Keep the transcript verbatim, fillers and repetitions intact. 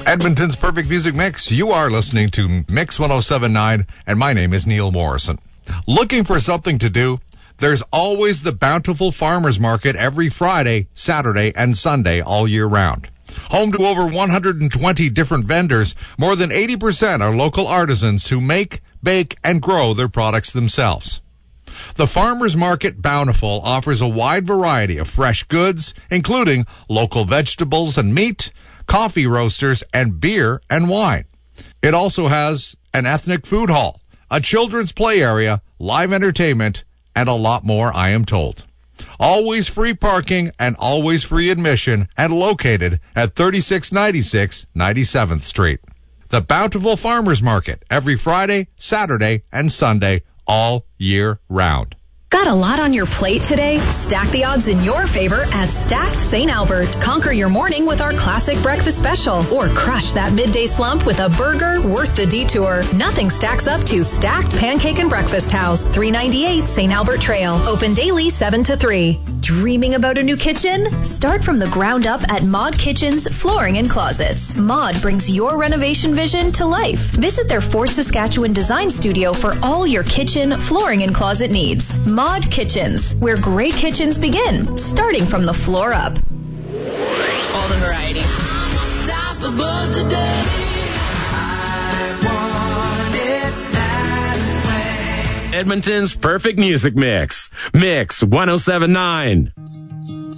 Edmonton's Perfect Music Mix. You are listening to Mix one oh seven point nine, and my name is Neil Morrison. Looking for something to do? There's always the Bountiful Farmers Market every Friday, Saturday, and Sunday all year round. Home to over one hundred twenty different vendors, more than eighty percent are local artisans who make, bake, and grow their products themselves. The Farmers Market Bountiful offers a wide variety of fresh goods, including local vegetables and meat, coffee roasters, and beer and wine. It also has an ethnic food hall, a children's play area, live entertainment, and a lot more, I am told. Always free parking and always free admission, and located at thirty-six ninety-six ninety-seventh Street. The Bountiful Farmers Market, every Friday, Saturday, and Sunday, all year round. Got a lot on your plate today? Stack the odds in your favor at Stacked Saint Albert. Conquer your morning with our classic breakfast special, or crush that midday slump with a burger worth the detour. Nothing stacks up to Stacked Pancake and Breakfast House, three ninety-eight Saint Albert Trail. Open daily seven to three. Dreaming about a new kitchen? Start from the ground up at Mod Kitchens Flooring and Closets. Mod brings your renovation vision to life. Visit their Fort Saskatchewan design studio for all your kitchen, flooring, and closet needs. Mod Kitchens, where great kitchens begin, starting from the floor up. All the variety. Unstoppable today. Edmonton's Perfect Music Mix. Mix one oh seven point nine.